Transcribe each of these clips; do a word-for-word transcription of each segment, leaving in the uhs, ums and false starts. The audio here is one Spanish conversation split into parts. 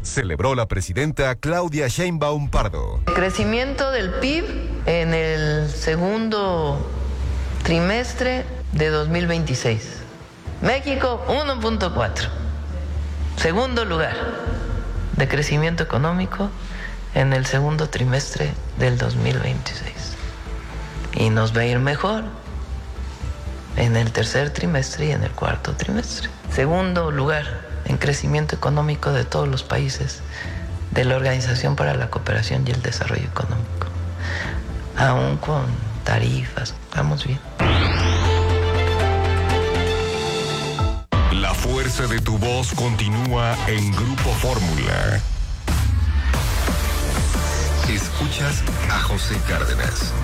celebró la presidenta Claudia Sheinbaum Pardo. Crecimiento del P I B en el segundo trimestre de dos mil veintiséis. México, uno punto cuatro. Segundo lugar de crecimiento económico en el segundo trimestre del dos mil veintiséis. Y nos va a ir mejor en el tercer trimestre y en el cuarto trimestre. Segundo lugar en crecimiento económico de todos los países de la Organización para la Cooperación y el Desarrollo Económico. Aún con tarifas, vamos bien. La fuerza de tu voz continúa en Grupo Fórmula. Escuchas a José Cárdenas.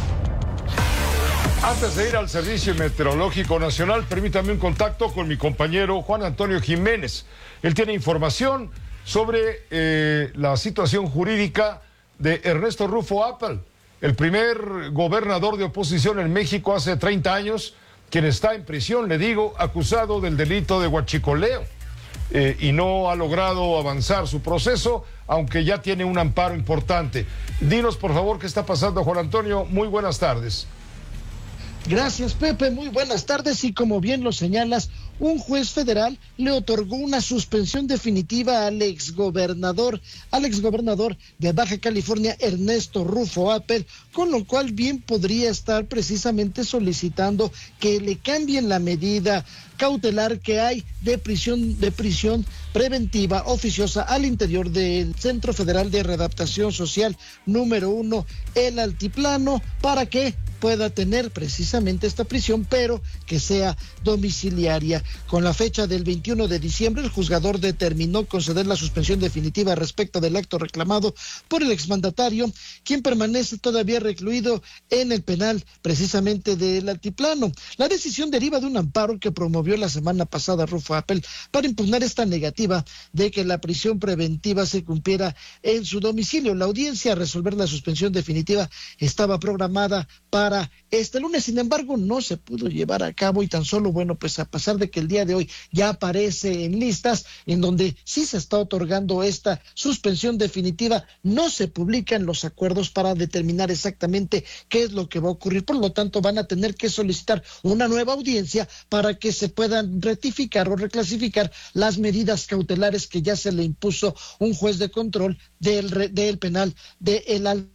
Antes de ir al Servicio Meteorológico Nacional, permítame un contacto con mi compañero Juan Antonio Jiménez. Él tiene información sobre eh, la situación jurídica de Ernesto Rufo Appel, el primer gobernador de oposición en México hace treinta años, quien está en prisión, le digo, acusado del delito de huachicoleo. Eh, y no ha logrado avanzar su proceso, aunque ya tiene un amparo importante. Dinos, por favor, qué está pasando, Juan Antonio. Muy buenas tardes. Gracias, Pepe, muy buenas tardes, y como bien lo señalas, un juez federal le otorgó una suspensión definitiva al exgobernador, al exgobernador de Baja California, Ernesto Rufo Appel, con lo cual bien podría estar precisamente solicitando que le cambien la medida cautelar que hay de prisión, de prisión preventiva oficiosa al interior del Centro Federal de Readaptación Social número uno, El Altiplano, para que pueda tener precisamente esta prisión, pero que sea domiciliaria. Con la fecha del veintiuno de diciembre, el juzgador determinó conceder la suspensión definitiva respecto del acto reclamado por el exmandatario, quien permanece todavía recluido en el penal precisamente del Altiplano. La decisión deriva de un amparo que promovió la semana pasada Rufo Appel para impugnar esta negativa de que la prisión preventiva se cumpliera en su domicilio. La audiencia a resolver la suspensión definitiva estaba programada para este lunes, sin embargo no se pudo llevar a cabo, y tan solo, bueno, pues a pesar de que el día de hoy ya aparece en listas en donde sí se está otorgando esta suspensión definitiva, no se publican los acuerdos para determinar exactamente qué es lo que va a ocurrir. Por lo tanto, van a tener que solicitar una nueva audiencia para que se puedan rectificar o reclasificar las medidas cautelares que ya se le impuso un juez de control del, del penal de El Altiplano.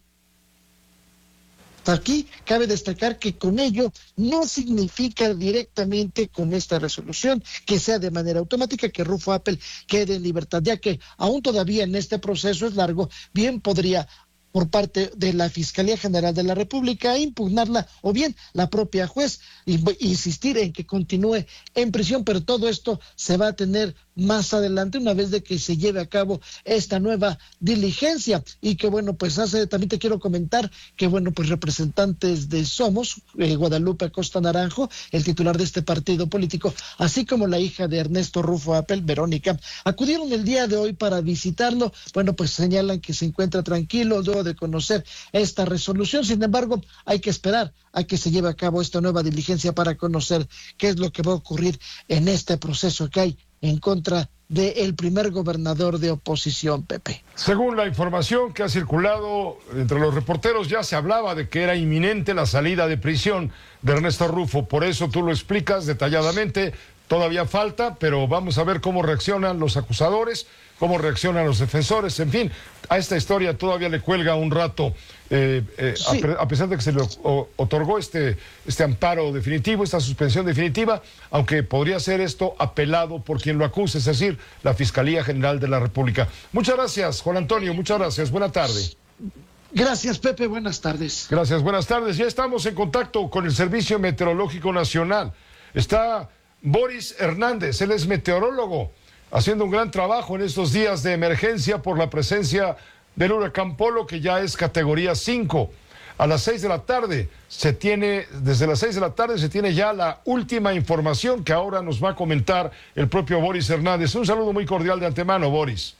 Aquí cabe destacar que con ello no significa directamente con esta resolución que sea de manera automática que Rufo Appel quede en libertad, ya que aún todavía en este proceso es largo, bien podría por parte de la Fiscalía General de la República impugnarla, o bien la propia juez insistir en que continúe en prisión, pero todo esto se va a tener más adelante, una vez de que se lleve a cabo esta nueva diligencia. Y que bueno, pues hace, también te quiero comentar que bueno, pues representantes de Somos, eh, Guadalupe Acosta Naranjo, el titular de este partido político, así como la hija de Ernesto Rufo Appel, Verónica, acudieron el día de hoy para visitarlo. Bueno, pues señalan que se encuentra tranquilo luego de conocer esta resolución. Sin embargo, hay que esperar a que se lleve a cabo esta nueva diligencia para conocer qué es lo que va a ocurrir en este proceso que hay en contra del primer gobernador de oposición, Pepe. Según la información que ha circulado entre los reporteros, ya se hablaba de que era inminente la salida de prisión de Ernesto Rufo. Por eso tú lo explicas detalladamente. Todavía falta, pero vamos a ver cómo reaccionan los acusadores, cómo reaccionan los defensores. En fin, a esta historia todavía le cuelga un rato, eh, eh, sí. a, a pesar de que se le o, otorgó este, este amparo definitivo, esta suspensión definitiva, aunque podría ser esto apelado por quien lo acuse, es decir, la Fiscalía General de la República. Muchas gracias, Juan Antonio, muchas gracias. Buena tarde. Gracias, Pepe, buenas tardes. Gracias, buenas tardes. Ya estamos en contacto con el Servicio Meteorológico Nacional. Está Boris Hernández, él es meteorólogo, haciendo un gran trabajo en estos días de emergencia por la presencia del huracán Polo, que ya es categoría cinco. A las seis de la tarde se tiene, desde las seis de la tarde se tiene ya la última información que ahora nos va a comentar el propio Boris Hernández. Un saludo muy cordial de antemano, Boris.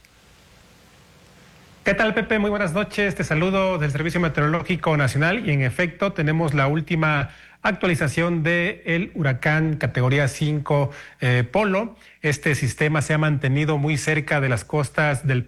¿Qué tal, Pepe? Muy buenas noches. Te saludo del Servicio Meteorológico Nacional y en efecto tenemos la última actualización del huracán categoría cinco eh, Polo. Este sistema se ha mantenido muy cerca de las costas del país.